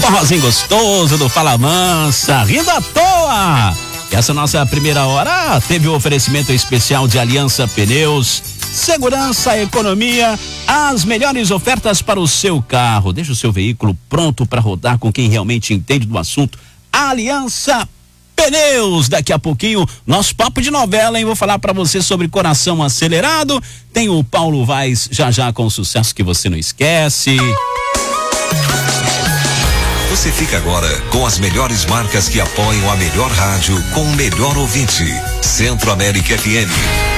Forrozinho gostoso do Fala Mansa, rindo à toa. Essa nossa primeira hora teve o oferecimento especial de Aliança Pneus, segurança, economia, as melhores ofertas para o seu carro. Deixa o seu veículo pronto para rodar com quem realmente entende do assunto. Aliança Pneus. Daqui a pouquinho, nosso papo de novela, hein? Vou falar para você sobre Coração Acelerado. Tem o Paulo Vaz já com o sucesso que você não esquece. Você fica agora com as melhores marcas que apoiam a melhor rádio com o melhor ouvinte. Centro América FM.